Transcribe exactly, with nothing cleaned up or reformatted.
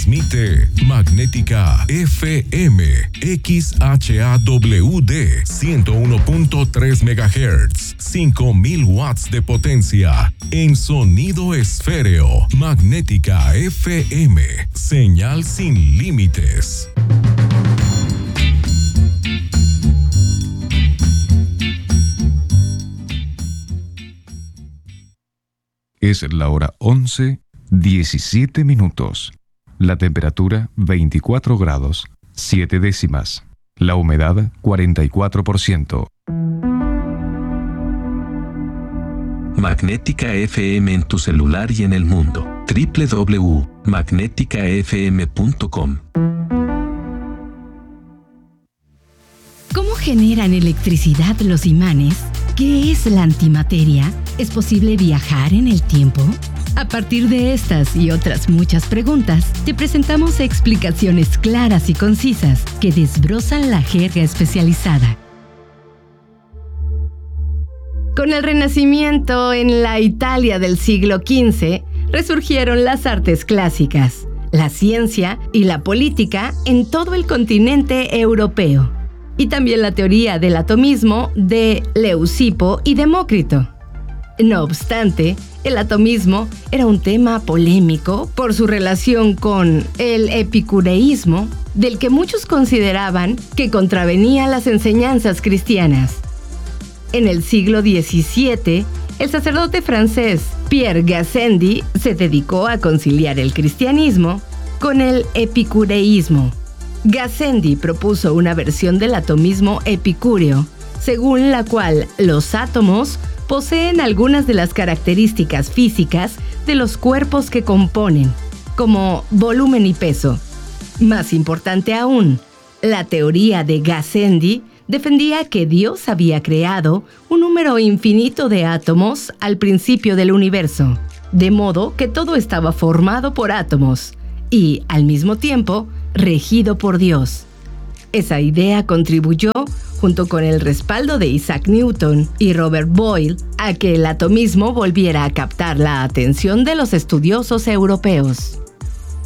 Transmite Magnética F M X H A W D ciento uno punto tres megahertz, cinco mil watts de potencia en sonido esféreo. Magnética F M, señal sin límites. Es la hora once, diecisiete minutos. La temperatura veinticuatro grados, siete décimas. La humedad cuarenta y cuatro por ciento. Magnética F M en tu celular y en el mundo. doble u doble u doble u punto magnética f m punto com. ¿Cómo generan electricidad los imanes? ¿Qué es la antimateria? ¿Es posible viajar en el tiempo? A partir de estas y otras muchas preguntas, te presentamos explicaciones claras y concisas que desbrozan la jerga especializada. Con el Renacimiento en la Italia del siglo quince, resurgieron las artes clásicas, la ciencia y la política en todo el continente europeo, y también la teoría del atomismo de Leucipo y Demócrito. No obstante, el atomismo era un tema polémico por su relación con el epicureísmo, del que muchos consideraban que contravenía las enseñanzas cristianas. En el siglo diecisiete, el sacerdote francés Pierre Gassendi se dedicó a conciliar el cristianismo con el epicureísmo. Gassendi propuso una versión del atomismo epicúreo, según la cual los átomos poseen algunas de las características físicas de los cuerpos que componen, como volumen y peso. Más importante aún, la teoría de Gassendi defendía que Dios había creado un número infinito de átomos al principio del universo, de modo que todo estaba formado por átomos y, al mismo tiempo, regido por Dios. Esa idea contribuyó, junto con el respaldo de Isaac Newton y Robert Boyle, a que el atomismo volviera a captar la atención de los estudiosos europeos.